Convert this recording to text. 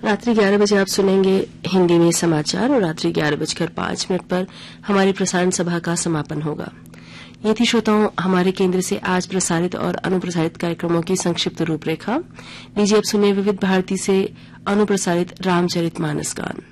रात्रि 11 बजे आप सुनेंगे हिंदी में समाचार और रात्रि 11:05 पर हमारी प्रसारण सभा का समापन होगा। ये थी श्रोताओं हमारे केंद्र से आज प्रसारित और अनुप्रसारित कार्यक्रमों की संक्षिप्त रूपरेखा। लीजिए अब सुनिए विविध भारती से अनुप्रसारित रामचरितमानस गान।